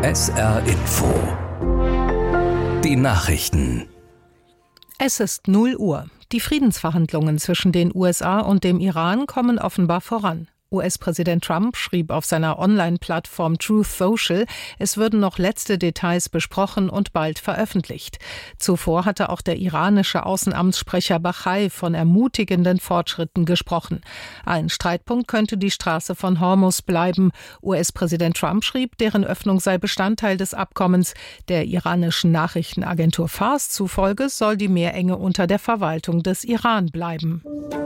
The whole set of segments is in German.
SR Info. Die Nachrichten. Es ist 0 Uhr. Die Friedensverhandlungen zwischen den USA und dem Iran kommen offenbar voran. US-Präsident Trump schrieb auf seiner Online-Plattform Truth Social, es würden noch letzte Details besprochen und bald veröffentlicht. Zuvor hatte auch der iranische Außenamtssprecher Bachai von ermutigenden Fortschritten gesprochen. Ein Streitpunkt könnte die Straße von Hormuz bleiben. US-Präsident Trump schrieb, deren Öffnung sei Bestandteil des Abkommens. Der iranischen Nachrichtenagentur Fars zufolge soll die Meerenge unter der Verwaltung des Iran bleiben.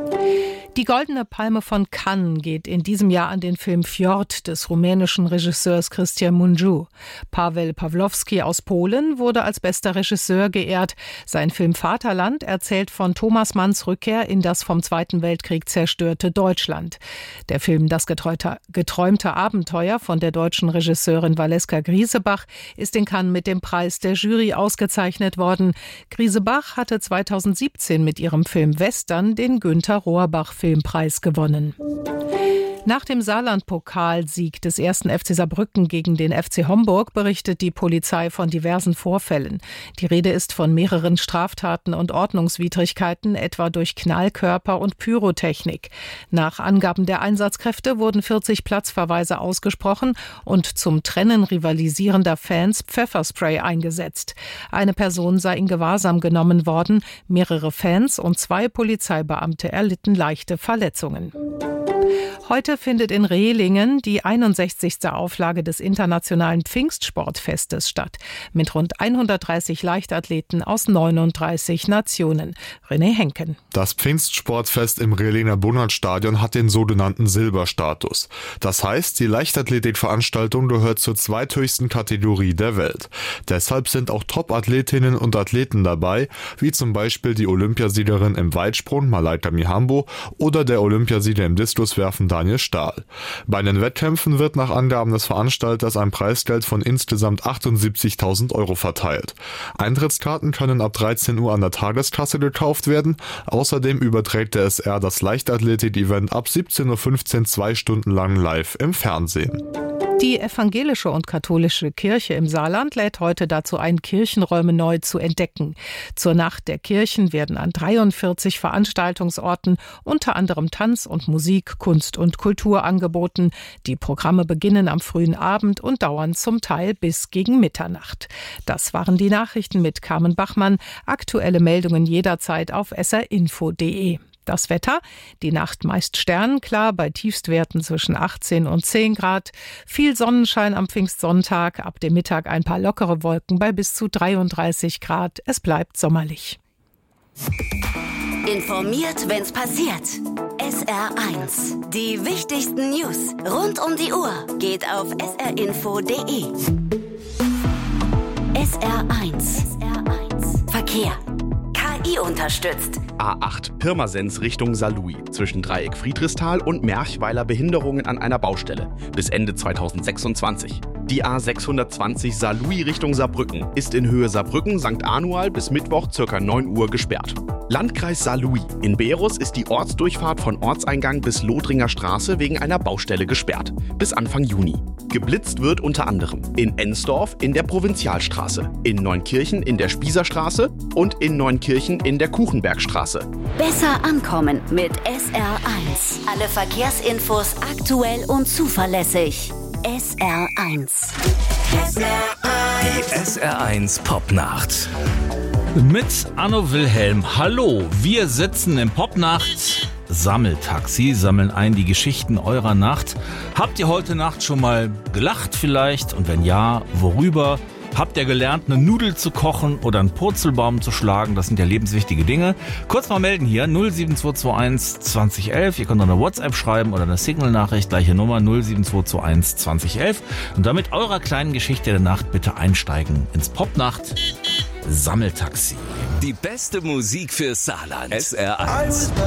Die Goldene Palme von Cannes geht in diesem Jahr an den Film Fjord des rumänischen Regisseurs Cristian Mungiu. Paweł Pawlowski aus Polen wurde als bester Regisseur geehrt. Sein Film Vaterland erzählt von Thomas Manns Rückkehr in das vom Zweiten Weltkrieg zerstörte Deutschland. Der Film Das geträumte Abenteuer von der deutschen Regisseurin Valeska Griesebach ist in Cannes mit dem Preis der Jury ausgezeichnet worden. Griesebach hatte 2017 mit ihrem Film Western den Günter Rohrbach Filmpreis gewonnen. Nach dem Saarland-Pokalsieg des 1. FC Saarbrücken gegen den FC Homburg berichtet die Polizei von diversen Vorfällen. Die Rede ist von mehreren Straftaten und Ordnungswidrigkeiten, etwa durch Knallkörper und Pyrotechnik. Nach Angaben der Einsatzkräfte wurden 40 Platzverweise ausgesprochen und zum Trennen rivalisierender Fans Pfefferspray eingesetzt. Eine Person sei in Gewahrsam genommen worden. Mehrere Fans und 2 Polizeibeamte erlitten leichte Verletzungen. Heute findet in Rehlingen die 61. Auflage des Internationalen Pfingstsportfestes statt, mit rund 130 Leichtathleten aus 39 Nationen. René Henken. Das Pfingstsportfest im Rehlinger Bunnertstadion hat den sogenannten Silberstatus. Das heißt, die Leichtathletikveranstaltung gehört zur zweithöchsten Kategorie der Welt. Deshalb sind auch Top-Athletinnen und Athleten dabei, wie zum Beispiel die Olympiasiegerin im Weitsprung Malaika Mihambo oder der Olympiasieger im Diskuswerfen Daniel Stahl. Bei den Wettkämpfen wird nach Angaben des Veranstalters ein Preisgeld von insgesamt 78.000 € verteilt. Eintrittskarten können ab 13 Uhr an der Tageskasse gekauft werden. Außerdem überträgt der SR das Leichtathletik-Event ab 17.15 Uhr 2 Stunden lang live im Fernsehen. Die evangelische und katholische Kirche im Saarland lädt heute dazu ein, Kirchenräume neu zu entdecken. Zur Nacht der Kirchen werden an 43 Veranstaltungsorten unter anderem Tanz und Musik, Kunst und Kultur angeboten. Die Programme beginnen am frühen Abend und dauern zum Teil bis gegen Mitternacht. Das waren die Nachrichten mit Carmen Bachmann. Aktuelle Meldungen jederzeit auf srinfo.de. Das Wetter, die Nacht meist sternenklar bei Tiefstwerten zwischen 18 und 10 Grad. Viel Sonnenschein am Pfingstsonntag, ab dem Mittag ein paar lockere Wolken bei bis zu 33 Grad. Es bleibt sommerlich. Informiert, wenn's passiert. SR1. Die wichtigsten News rund um die Uhr geht auf srinfo.de. SR1. Verkehr. KI unterstützt. A8 Pirmasens Richtung Saarlouis. Zwischen Dreieck Friedrichsthal und Merchweiler Behinderungen an einer Baustelle. Bis Ende 2026. Die A620 Saarlouis Richtung Saarbrücken ist in Höhe Saarbrücken St. Anual bis Mittwoch ca. 9 Uhr gesperrt. Landkreis Saarlouis. In Beerus ist die Ortsdurchfahrt von Ortseingang bis Lothringer Straße wegen einer Baustelle gesperrt. Bis Anfang Juni. Geblitzt wird unter anderem in Ensdorf in der Provinzialstraße, in Neunkirchen in der Spießerstraße und in Neunkirchen in der Kuchenbergstraße. Besser ankommen mit SR1. Alle Verkehrsinfos aktuell und zuverlässig. SR1. Die SR1 Popnacht. Mit Anno Wilhelm. Hallo, wir sitzen im Popnacht Sammeltaxi, sammeln ein die Geschichten eurer Nacht. Habt ihr heute Nacht schon mal gelacht vielleicht? Und wenn ja, worüber? Habt ihr gelernt, eine Nudel zu kochen oder einen Purzelbaum zu schlagen? Das sind ja lebenswichtige Dinge. Kurz mal melden hier, 07221 2011. Ihr könnt eine WhatsApp schreiben oder eine Signal-Nachricht, gleiche Nummer 07221 2011. Und damit eurer kleinen Geschichte der Nacht bitte einsteigen ins Popnacht Sammeltaxi. Die beste Musik für Saarland. SR1.